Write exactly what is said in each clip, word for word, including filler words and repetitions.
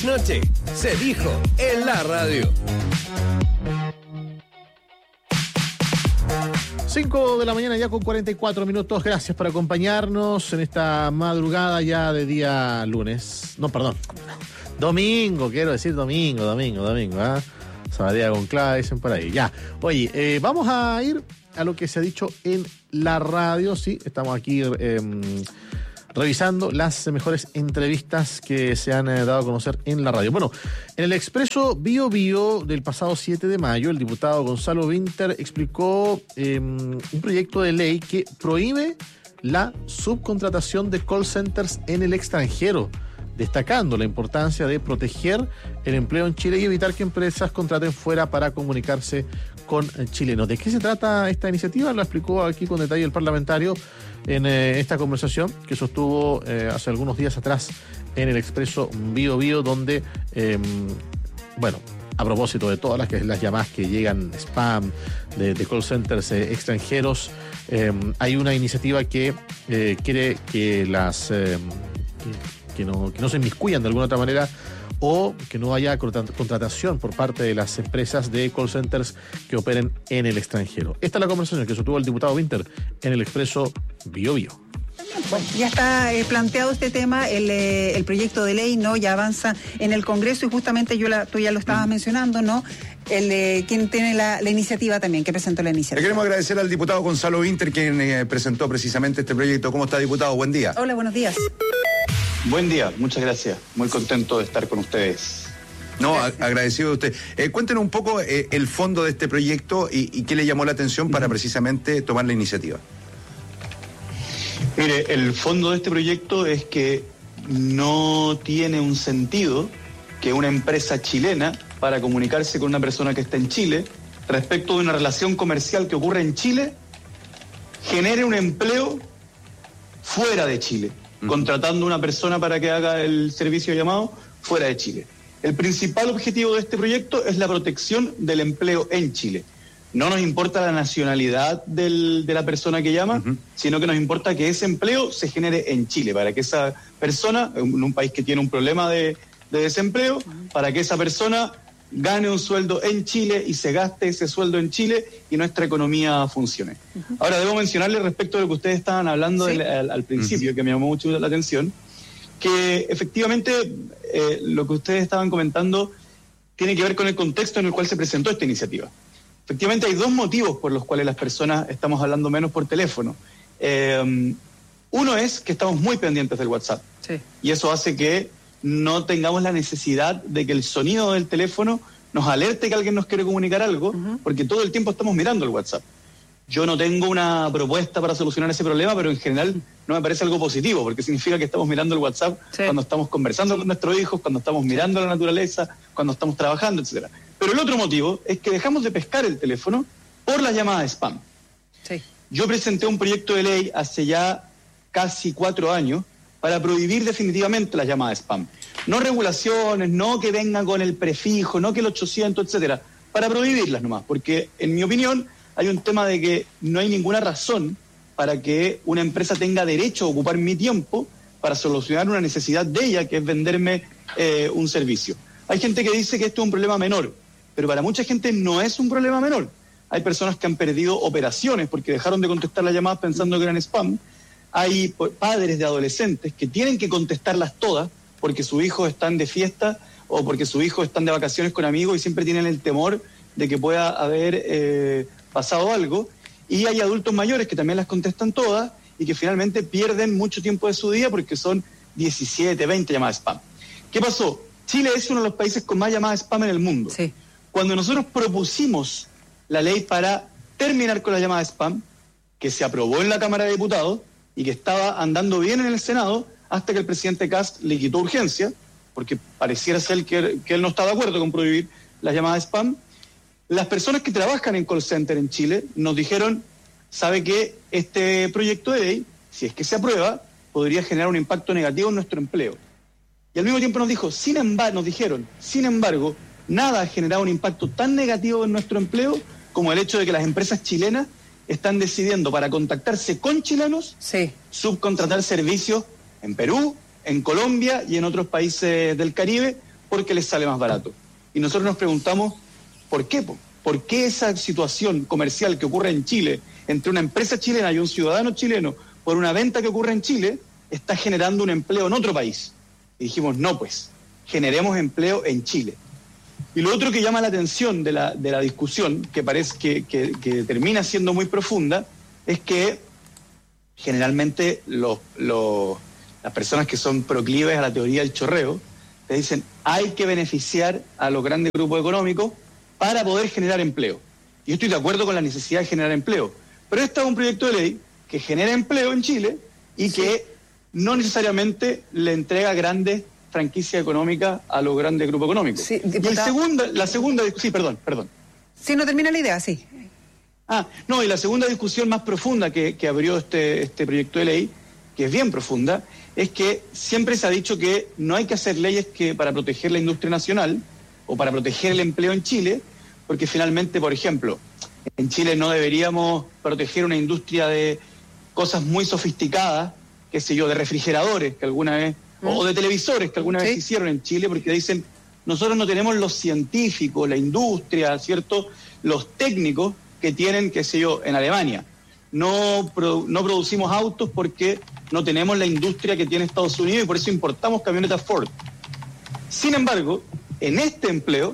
Noche se dijo en la radio. cinco de la mañana ya con cuarenta y cuatro minutos. Gracias por acompañarnos en esta madrugada ya de día lunes. No, perdón. Domingo, quiero decir domingo, domingo, domingo. ¿eh? Sabadía con clave, dicen por ahí. Ya. Oye, eh, vamos a ir a lo que se ha dicho en la radio. Sí, estamos aquí eh, revisando las mejores entrevistas que se han eh, dado a conocer en la radio. Bueno, en el Expreso Bio Bio del pasado siete de mayo, el diputado Gonzalo Winter explicó eh, un proyecto de ley que prohíbe la subcontratación de call centers en el extranjero, destacando la importancia de proteger el empleo en Chile y evitar que empresas contraten fuera para comunicarse con chilenos. ¿De qué se trata esta iniciativa? Lo explicó aquí con detalle el parlamentario en eh, esta conversación que sostuvo eh, hace algunos días atrás en el Expreso Bio Bio, donde, eh, bueno, a propósito de todas las, que, las llamadas que llegan spam de, de call centers eh, extranjeros, eh, hay una iniciativa que eh, quiere que las... Eh, que, que, no, que no se inmiscuyan de alguna otra manera o que no haya contratación por parte de las empresas de call centers que operen en el extranjero. Esta es la conversación que sostuvo el diputado Winter en el Expreso Bio Bio. Bueno, ya está eh, planteado este tema, el, eh, el proyecto de ley, ¿no? Ya avanza en el Congreso y justamente yo la, tú ya lo estabas mm. mencionando, ¿no? El, eh, quien tiene la, la iniciativa también, que presentó la iniciativa. Le queremos agradecer al diputado Gonzalo Winter, quien eh, presentó precisamente este proyecto. ¿Cómo está, diputado? Buen día. Hola, buenos días. Buen día, muchas gracias. Muy contento de estar con ustedes. No, a, agradecido de usted. Eh, cuéntenos un poco eh, el fondo de este proyecto y, y qué le llamó la atención para precisamente tomar la iniciativa. Mire, el fondo de este proyecto es que no tiene un sentido que una empresa chilena, para comunicarse con una persona que está en Chile, respecto de una relación comercial que ocurre en Chile, genere un empleo fuera de Chile, uh-huh. contratando a una persona para que haga el servicio llamado fuera de Chile. El principal objetivo de este proyecto es la protección del empleo en Chile. No nos importa la nacionalidad del, de la persona que llama, uh-huh. sino que nos importa que ese empleo se genere en Chile, para que esa persona, en un país que tiene un problema de, de desempleo, uh-huh. para que esa persona gane un sueldo en Chile y se gaste ese sueldo en Chile y nuestra economía funcione. Uh-huh. Ahora, debo mencionarle respecto de lo que ustedes estaban hablando ¿Sí? del, al, al principio, uh-huh. que me llamó mucho la atención, que efectivamente eh, lo que ustedes estaban comentando tiene que ver con el contexto en el cual se presentó esta iniciativa. Efectivamente, hay dos motivos por los cuales las personas estamos hablando menos por teléfono. Eh, uno es que estamos muy pendientes del WhatsApp. Sí. Y eso hace que no tengamos la necesidad de que el sonido del teléfono nos alerte que alguien nos quiere comunicar algo, uh-huh. porque todo el tiempo estamos mirando el WhatsApp. Yo no tengo una propuesta para solucionar ese problema, pero en general no me parece algo positivo, porque significa que estamos mirando el WhatsApp sí. cuando estamos conversando con nuestros hijos, cuando estamos mirando la naturaleza, cuando estamos trabajando, etcétera. Pero el otro motivo es que dejamos de pescar el teléfono por las llamadas de spam. Sí. Yo presenté un proyecto de ley hace ya casi cuatro años para prohibir definitivamente las llamadas de spam. No regulaciones, no que vengan con el prefijo, no que el ochocientos, etcétera, para prohibirlas nomás, porque en mi opinión hay un tema de que no hay ninguna razón para que una empresa tenga derecho a ocupar mi tiempo para solucionar una necesidad de ella, que es venderme eh, un servicio. Hay gente que dice que esto es un problema menor, pero para mucha gente no es un problema menor. Hay personas que han perdido operaciones porque dejaron de contestar las llamadas pensando que eran spam. Hay padres de adolescentes que tienen que contestarlas todas porque sus hijos están de fiesta o porque sus hijos están de vacaciones con amigos y siempre tienen el temor de que pueda haber eh, pasado algo. Y hay adultos mayores que también las contestan todas y que finalmente pierden mucho tiempo de su día porque son diecisiete, veinte llamadas spam. ¿Qué pasó? Chile es uno de los países con más llamadas spam en el mundo. Sí. Cuando nosotros propusimos la ley para terminar con la llamada spam, que se aprobó en la Cámara de Diputados y que estaba andando bien en el Senado, hasta que el presidente Kast le quitó urgencia, porque pareciera ser que, que él no está de acuerdo con prohibir las llamadas spam, las personas que trabajan en call center en Chile nos dijeron, sabe que este proyecto de ley, si es que se aprueba, podría generar un impacto negativo en nuestro empleo. Y al mismo tiempo nos dijo, sin embargo, nos dijeron, sin embargo, nada ha generado un impacto tan negativo en nuestro empleo como el hecho de que las empresas chilenas están decidiendo, para contactarse con chilenos, sí. subcontratar servicios en Perú, en Colombia y en otros países del Caribe porque les sale más barato. Y nosotros nos preguntamos, ¿por qué? ¿Por qué esa situación comercial que ocurre en Chile entre una empresa chilena y un ciudadano chileno por una venta que ocurre en Chile está generando un empleo en otro país? Y dijimos, no pues, generemos empleo en Chile. Y lo otro que llama la atención de la, de la discusión, que parece que, que, que termina siendo muy profunda, es que generalmente los, los, las personas que son proclives a la teoría del chorreo te dicen, hay que beneficiar a los grandes grupos económicos para poder generar empleo. Y yo estoy de acuerdo con la necesidad de generar empleo. Pero este es un proyecto de ley que genera empleo en Chile y sí. que no necesariamente le entrega grandes franquicias económicas a los grandes grupos económicos. Sí, y el segunda, la segunda... Sí, perdón, perdón. Sí, no termina la idea, sí. Ah, no, y la segunda discusión más profunda que, que abrió este, este proyecto de ley, que es bien profunda, es que siempre se ha dicho que no hay que hacer leyes que para proteger la industria nacional o para proteger el empleo en Chile, porque finalmente, por ejemplo, en Chile no deberíamos proteger una industria de cosas muy sofisticadas, qué sé yo, de refrigeradores que alguna vez, ¿Mm? o de televisores que alguna ¿Sí? vez se hicieron en Chile, porque dicen, nosotros no tenemos los científicos, la industria, ¿cierto?, los técnicos que tienen, qué sé yo, en Alemania. No, produ- no producimos autos porque no tenemos la industria que tiene Estados Unidos y por eso importamos camionetas Ford. Sin embargo, en este empleo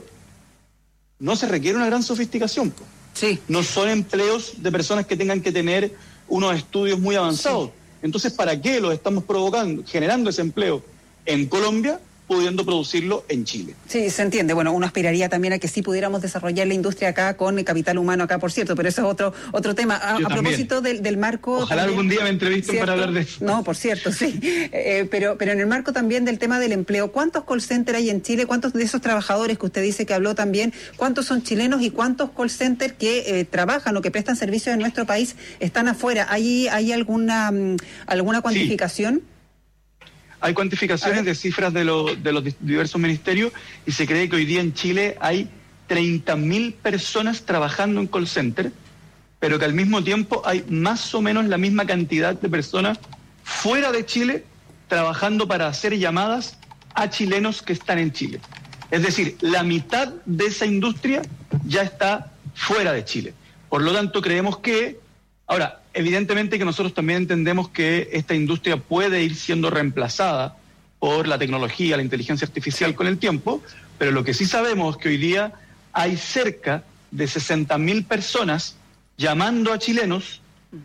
no se requiere una gran sofisticación. Sí. No son empleos de personas que tengan que tener unos estudios muy avanzados. Sí. Entonces, ¿para qué los estamos provocando, generando ese empleo en Colombia, pudiendo producirlo en Chile? Sí, se entiende. Bueno, uno aspiraría también a que sí pudiéramos desarrollar la industria acá con el capital humano acá, por cierto, pero eso es otro otro tema. A, a propósito del, del marco... Ojalá también, algún día me entrevisten ¿cierto? Para hablar de eso. No, por cierto, sí. Eh, pero, pero en el marco también del tema del empleo, ¿cuántos call centers hay en Chile? ¿Cuántos de esos trabajadores que usted dice que habló también, cuántos son chilenos y cuántos call centers que eh, trabajan o que prestan servicios en nuestro país están afuera? ¿Hay, hay alguna, alguna cuantificación? Sí. Hay cuantificaciones de cifras de, lo, de los diversos ministerios y se cree que hoy día en Chile hay treinta mil personas trabajando en call center, pero que al mismo tiempo hay más o menos la misma cantidad de personas fuera de Chile trabajando para hacer llamadas a chilenos que están en Chile. Es decir, la mitad de esa industria ya está fuera de Chile. Por lo tanto, creemos que... Ahora, evidentemente que nosotros también entendemos que esta industria puede ir siendo reemplazada por la tecnología, la inteligencia artificial con el tiempo, pero lo que sí sabemos es que hoy día hay cerca de sesenta mil personas llamando a chilenos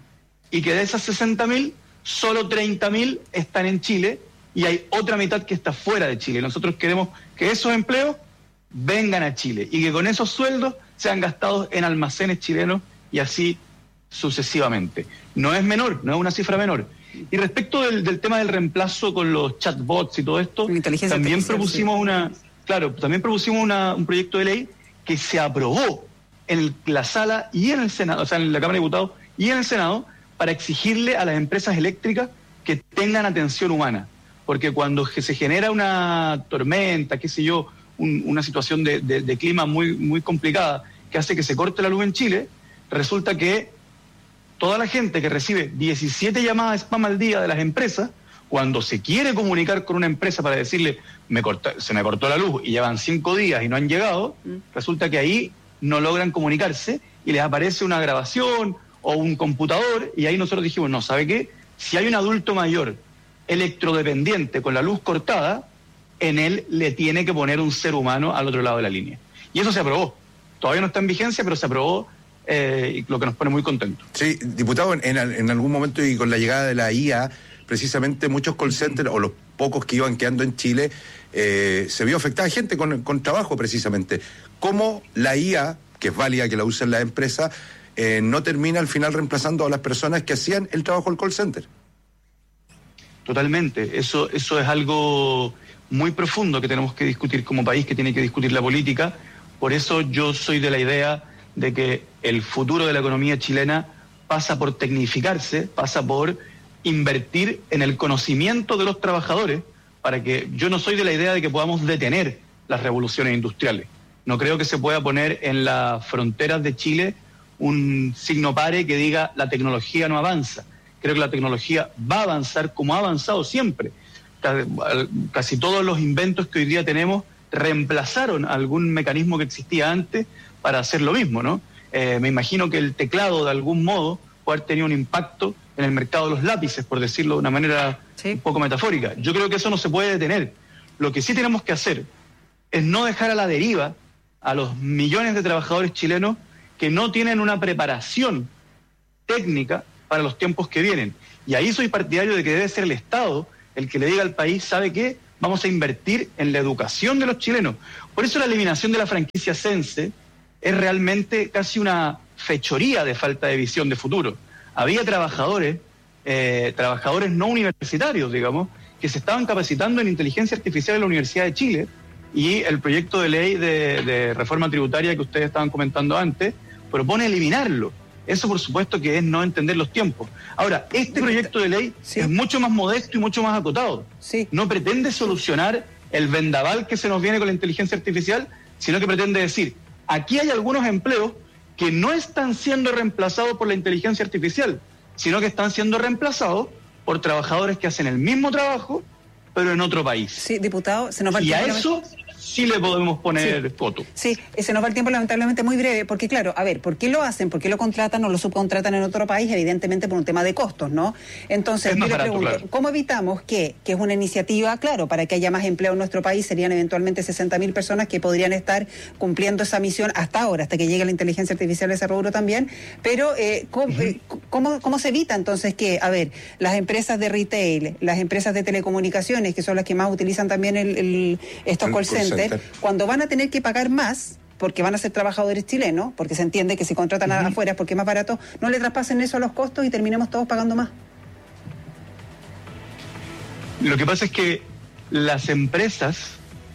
y que de esas sesenta mil, solo treinta mil están en Chile y hay otra mitad que está fuera de Chile. Nosotros queremos que esos empleos vengan a Chile y que con esos sueldos sean gastados en almacenes chilenos y así sucesivamente. No es menor, no es una cifra menor. Y respecto del, del tema del reemplazo con los chatbots y todo esto, también propusimos sí. una, claro, también propusimos una, un proyecto de ley que se aprobó en el, la sala y en el Senado, o sea, en la Cámara de Diputados y en el Senado, para exigirle a las empresas eléctricas que tengan atención humana. Porque cuando se genera una tormenta, qué sé yo, un, una situación de, de, de clima muy, muy complicada que hace que se corte la luz en Chile, resulta que toda la gente que recibe diecisiete llamadas de spam al día de las empresas, cuando se quiere comunicar con una empresa para decirle, me cortó, se me cortó la luz y llevan cinco días y no han llegado, mm. resulta que ahí no logran comunicarse y les aparece una grabación o un computador y ahí nosotros dijimos, no, ¿sabe qué? Si hay un adulto mayor electrodependiente con la luz cortada, en él le tiene que poner un ser humano al otro lado de la línea. Y eso se aprobó. Todavía no está en vigencia, pero se aprobó. Eh, lo que nos pone muy contentos. Sí, diputado, en, en algún momento y con la llegada de la I A, precisamente muchos call centers, o los pocos que iban quedando en Chile, eh, se vio afectada gente con, con trabajo precisamente. ¿Cómo la I A, que es válida que la usen las empresas, eh, no termina al final reemplazando a las personas que hacían el trabajo del call center? Totalmente, eso, eso es algo muy profundo que tenemos que discutir como país, que tiene que discutir la política. Por eso yo soy de la idea de que el futuro de la economía chilena pasa por tecnificarse, pasa por invertir en el conocimiento de los trabajadores, para que yo no soy de la idea de que podamos detener las revoluciones industriales. No creo que se pueda poner en las fronteras de Chile un signo pare que diga la tecnología no avanza. Creo que la tecnología va a avanzar como ha avanzado siempre. Casi todos los inventos que hoy día tenemos reemplazaron algún mecanismo que existía antes para hacer lo mismo, ¿no? Eh, me imagino que el teclado, de algún modo, puede haber tenido un impacto en el mercado de los lápices, por decirlo de una manera sí. un poco metafórica. Yo creo que eso no se puede detener. Lo que sí tenemos que hacer es no dejar a la deriva a los millones de trabajadores chilenos que no tienen una preparación técnica para los tiempos que vienen. Y ahí soy partidario de que debe ser el Estado el que le diga al país, ¿sabe qué? Vamos a invertir en la educación de los chilenos. Por eso la eliminación de la franquicia Sense es realmente casi una fechoría de falta de visión de futuro. Había trabajadores, eh, trabajadores no universitarios, digamos, que se estaban capacitando en inteligencia artificial en la Universidad de Chile, y el proyecto de ley de, de reforma tributaria que ustedes estaban comentando antes propone eliminarlo. Eso, por supuesto, que es no entender los tiempos. Ahora, este proyecto de ley sí. es mucho más modesto y mucho más acotado. Sí. No pretende solucionar el vendaval que se nos viene con la inteligencia artificial, sino que pretende decir, aquí hay algunos empleos que no están siendo reemplazados por la inteligencia artificial, sino que están siendo reemplazados por trabajadores que hacen el mismo trabajo, pero en otro país. Sí, diputado, se nos va el tiempo. Y a eso sí le podemos poner sí. foto. Sí, se nos va el tiempo lamentablemente muy breve, porque claro, a ver, ¿por qué lo hacen? ¿Por qué lo contratan o lo subcontratan en otro país? Evidentemente por un tema de costos, ¿no? Entonces, yo le pregunto, claro. ¿cómo evitamos que, que es una iniciativa, claro, para que haya más empleo en nuestro país, serían eventualmente sesenta mil personas que podrían estar cumpliendo esa misión hasta ahora, hasta que llegue la inteligencia artificial a ese rubro también, pero eh, ¿cómo, uh-huh. eh, ¿cómo, ¿cómo se evita entonces que, a ver, las empresas de retail, las empresas de telecomunicaciones, que son las que más utilizan también el, el, estos el call centers, center. cuando van a tener que pagar más, porque van a ser trabajadores chilenos, porque se entiende que si contratan uh-huh. afuera es porque es más barato, no le traspasen eso a los costos y terminemos todos pagando más? Lo que pasa es que las empresas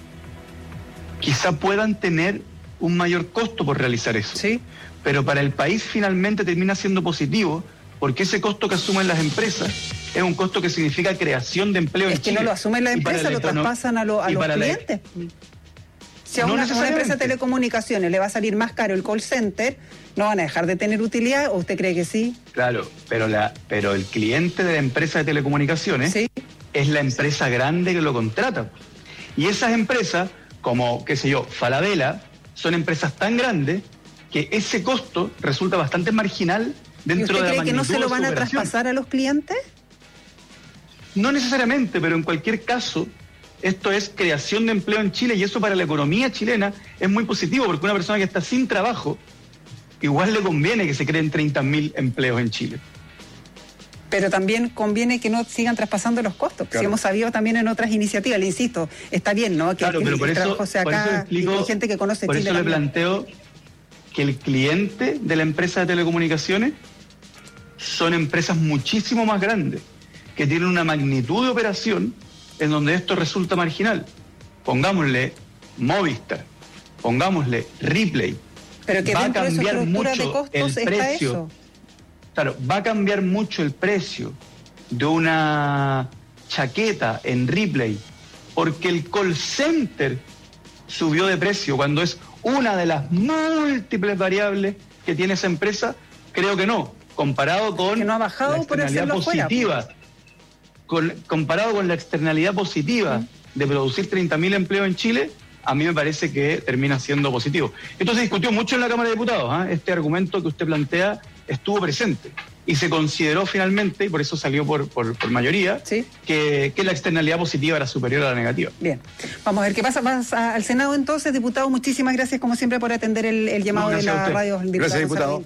quizá puedan tener un mayor costo por realizar eso, ¿sí? Pero para el país finalmente termina siendo positivo, porque ese costo que asumen las empresas es un costo que significa creación de empleo es en que Chile. no lo asumen las empresas, lo traspasan a, lo, a los clientes. La... Si a no una, una empresa de telecomunicaciones le va a salir más caro el call center, ¿no van a dejar de tener utilidad o usted cree que sí? Claro, pero la pero el cliente de la empresa de telecomunicaciones ¿sí? es la empresa sí. grande que lo contrata. Y esas empresas, como, qué sé yo, Falabella, son empresas tan grandes que ese costo resulta bastante marginal dentro de la magnitud de su operación. ¿Y usted cree que no se lo van a traspasar a los clientes? No necesariamente, pero en cualquier caso, esto es creación de empleo en Chile y eso para la economía chilena es muy positivo, porque una persona que está sin trabajo, igual le conviene que se creen treinta mil empleos en Chile. Pero también conviene que no sigan traspasando los costos. Claro. Si hemos sabido también en otras iniciativas, le insisto, está bien, ¿no? Que claro, el, pero por el eso, trabajo sea por acá eso explico, y hay gente que conoce por Chile. Por eso también. le planteo que el cliente de la empresa de telecomunicaciones son empresas muchísimo más grandes, que tienen una magnitud de operación en donde esto resulta marginal. Pongámosle Movistar, pongámosle Ripley. Pero que va a cambiar de mucho de costos el precio. Eso. Claro, va a cambiar mucho el precio de una chaqueta en Ripley, porque el call center subió de precio cuando es una de las múltiples variables que tiene esa empresa. Creo que no, comparado con que no ha bajado la externalidad por positiva, fuera, con, comparado con la externalidad positiva ¿sí? de producir treinta mil empleos en Chile, a mí me parece que termina siendo positivo. Esto se discutió mucho en la Cámara de Diputados, ¿eh? Este argumento que usted plantea estuvo presente y se consideró finalmente, y por eso salió por, por, por mayoría, ¿sí? que, que la externalidad positiva era superior a la negativa. Bien, vamos a ver qué pasa. Vas a, al Senado entonces, diputado, muchísimas gracias como siempre por atender el, el llamado no, de la radio. El gracias, diputado.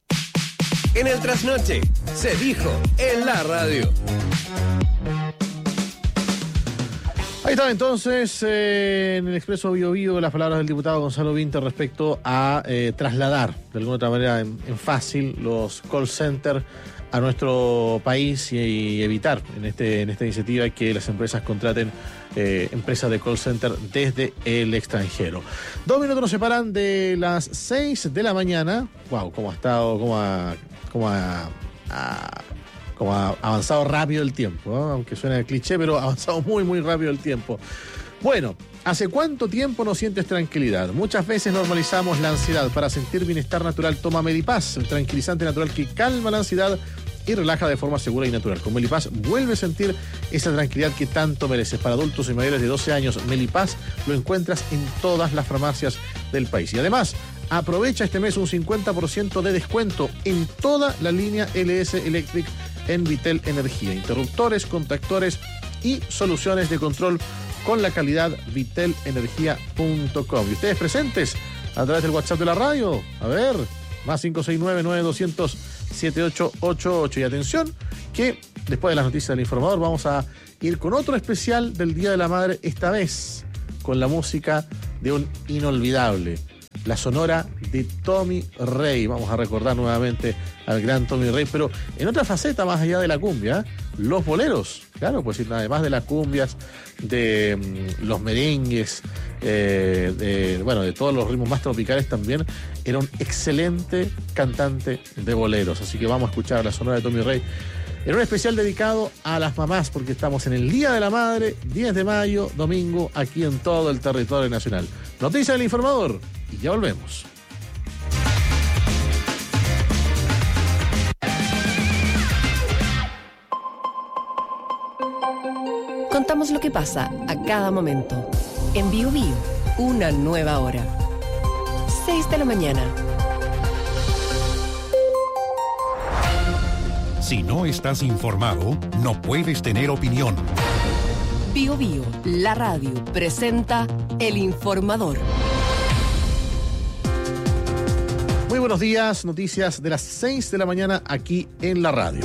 En el Trasnoche se dijo en la radio. Ahí estaba entonces eh, en el Expreso Bio Bio las palabras del diputado Gonzalo Vinter respecto a eh, trasladar de alguna otra manera en, en fácil los call centers a nuestro país y, y evitar en este en esta iniciativa que las empresas contraten eh, empresas de call center desde el extranjero. Dos minutos nos separan de las seis de la mañana. Wow, cómo ha estado, cómo ha, cómo ha, ha como ha avanzado rápido el tiempo, ¿no? Aunque suena cliché, pero ha avanzado muy, muy rápido el tiempo. Bueno, ¿hace cuánto tiempo no sientes tranquilidad? Muchas veces normalizamos la ansiedad. Para sentir bienestar natural, toma Medipaz, el tranquilizante natural que calma la ansiedad y relaja de forma segura y natural. Con Melipaz vuelve a sentir esa tranquilidad que tanto mereces. Para adultos y mayores de doce años, Melipaz lo encuentras en todas las farmacias del país. Y además, aprovecha este mes un cincuenta por ciento de descuento en toda la línea L S Electric en Vitel Energía. Interruptores, contactores y soluciones de control con la calidad vitel energía punto com. Y ustedes presentes a través del WhatsApp de la radio. A ver, más cinco seis nueve, nueve dos cero cero, siete ocho ocho ocho. Y atención, que después de las noticias del informador vamos a ir con otro especial del Día de la Madre, esta vez con la música de un inolvidable, la sonora de Tommy Rey. Vamos a recordar nuevamente al gran Tommy Rey, pero en otra faceta más allá de la cumbia, los boleros. Claro, pues además de las cumbias, de mm, los merengues, eh, de, bueno, de todos los ritmos más tropicales también, era un excelente cantante de boleros. Así que vamos a escuchar la sonora de Tommy Rey en un especial dedicado a las mamás, porque estamos en el Día de la Madre, diez de mayo, domingo, aquí en todo el territorio nacional. Noticia del informador y ya volvemos. Contamos lo que pasa a cada momento. En Bio Bio, una nueva hora. seis de la mañana. Si no estás informado, no puedes tener opinión. Bio Bio, la radio, presenta El Informador. Muy buenos días, noticias de las seis de la mañana aquí en la radio.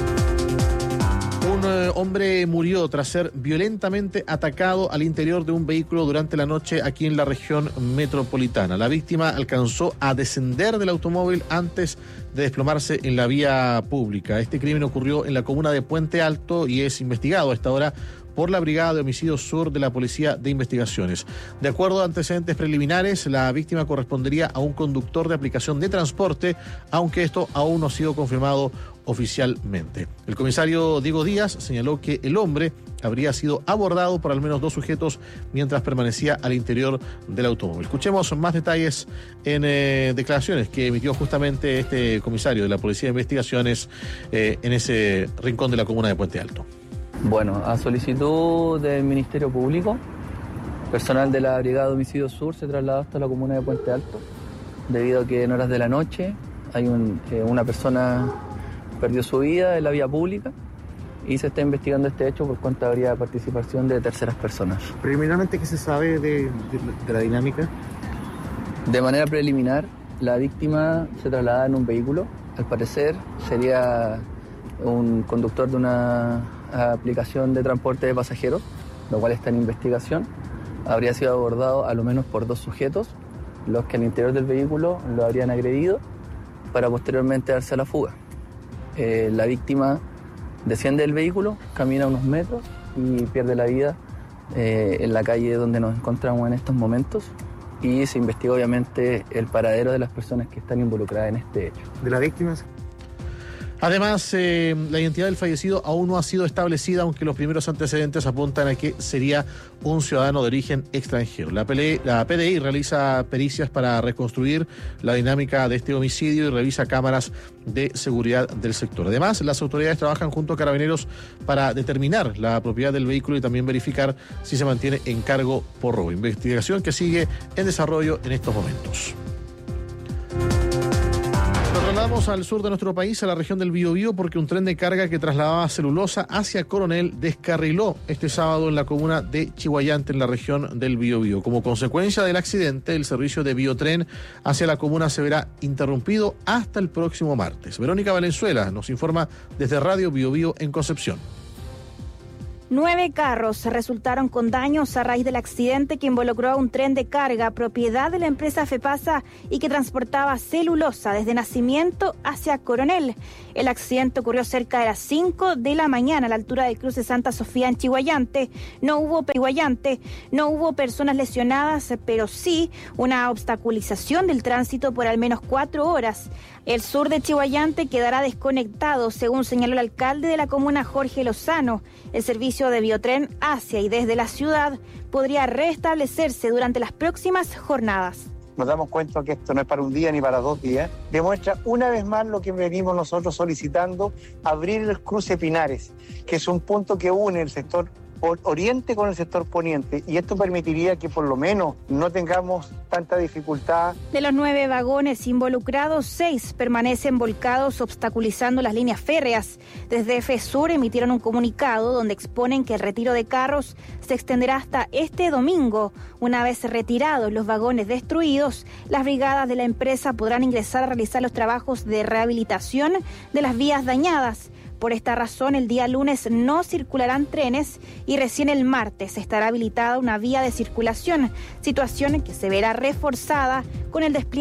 Un eh, hombre murió tras ser violentamente atacado al interior de un vehículo durante la noche aquí en la región metropolitana. La víctima alcanzó a descender del automóvil antes de desplomarse en la vía pública. Este crimen ocurrió en la comuna de Puente Alto y es investigado a esta hora por la Brigada de Homicidios Sur de la Policía de Investigaciones. De acuerdo a antecedentes preliminares, la víctima correspondería a un conductor de aplicación de transporte, aunque esto aún no ha sido confirmado oficialmente. El comisario Diego Díaz señaló que el hombre habría sido abordado por al menos dos sujetos mientras permanecía al interior del automóvil. Escuchemos más detalles en eh, declaraciones que emitió justamente este comisario de la Policía de Investigaciones eh, en ese rincón de la comuna de Puente Alto. Bueno, a solicitud del Ministerio Público, personal de la Brigada de Homicidios Sur se trasladó hasta la comuna de Puente Alto, debido a que en horas de la noche hay un, eh, una persona perdió su vida en la vía pública y se está investigando este hecho por cuanto habría participación de terceras personas. Preliminarmente, ¿qué se sabe de, de, de la dinámica? De manera preliminar, la víctima se trasladaba en un vehículo, al parecer sería un conductor de una aplicación de transporte de pasajeros, lo cual está en investigación. Habría sido abordado a lo menos por dos sujetos, los que al interior del vehículo lo habrían agredido para posteriormente darse a la fuga. Eh, la víctima desciende del vehículo, camina unos metros y pierde la vida eh, en la calle donde nos encontramos en estos momentos, y se investiga obviamente el paradero de las personas que están involucradas en este hecho. ¿De las víctimas? Además, eh, la identidad del fallecido aún no ha sido establecida, aunque los primeros antecedentes apuntan a que sería un ciudadano de origen extranjero. La, P D I realiza pericias para reconstruir la dinámica de este homicidio y revisa cámaras de seguridad del sector. Además, las autoridades trabajan junto a Carabineros para determinar la propiedad del vehículo y también verificar si se mantiene en cargo por robo. Investigación que sigue en desarrollo en estos momentos. Trasladamos al sur de nuestro país, a la región del Biobío, porque un tren de carga que trasladaba celulosa hacia Coronel descarriló este sábado en la comuna de Chihuayante, en la región del Biobío. Como consecuencia del accidente, el servicio de Biotren hacia la comuna se verá interrumpido hasta el próximo martes. Verónica Valenzuela nos informa desde Radio Biobío en Concepción. Nueve carros resultaron con daños a raíz del accidente que involucró a un tren de carga propiedad de la empresa FEPASA y que transportaba celulosa desde Nacimiento hacia Coronel. El accidente ocurrió cerca de las cinco de la mañana a la altura del cruce Santa Sofía en Chihuayante. No hubo Chihuayante, no hubo personas lesionadas, pero sí una obstaculización del tránsito por al menos cuatro horas. El sur de Chihuayante quedará desconectado, según señaló el alcalde de la comuna, Jorge Lozano. El servicio de Biotren hacia y desde la ciudad podría restablecerse durante las próximas jornadas. nos damos cuenta que esto no es para un día ni para dos días, demuestra una vez más lo que venimos nosotros solicitando, abrir el cruce Pinares, que es un punto que une el sector oriente con el sector poniente, y esto permitiría que por lo menos no tengamos tanta dificultad. De los nueve vagones involucrados, seis permanecen volcados, obstaculizando las líneas férreas. Desde FESUR emitieron un comunicado donde exponen que el retiro de carros se extenderá hasta este domingo. Una vez retirados los vagones destruidos, las brigadas de la empresa podrán ingresar a realizar los trabajos de rehabilitación de las vías dañadas. Por esta razón, el día lunes no circularán trenes y recién el martes estará habilitada una vía de circulación, situación que se verá reforzada con el despliegue